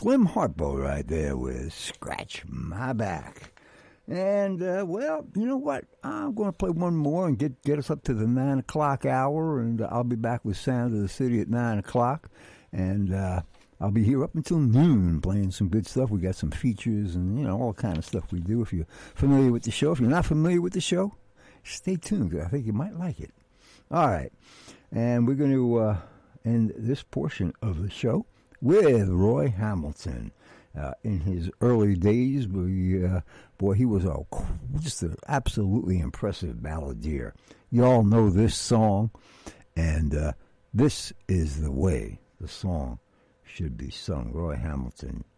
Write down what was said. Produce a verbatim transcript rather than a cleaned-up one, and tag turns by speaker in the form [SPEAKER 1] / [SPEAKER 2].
[SPEAKER 1] Slim Harpo right there with Scratch My Back. And, uh, well, you know what? I'm going to play one more and get, get us up to the nine o'clock hour, and I'll be back with Sound of the City at nine o'clock. And uh, I'll be here up until noon playing some good stuff. We got some features and, you know, all kind of stuff we do. If you're familiar with the show, if you're not familiar with the show, stay tuned, because I think you might like it. All right. And we're going to uh, end this portion of the show with Roy Hamilton. Uh, in his early days, we, uh, boy, he was a, just an absolutely impressive balladeer. You all know this song, and uh, this is the way the song should be sung. Roy Hamilton,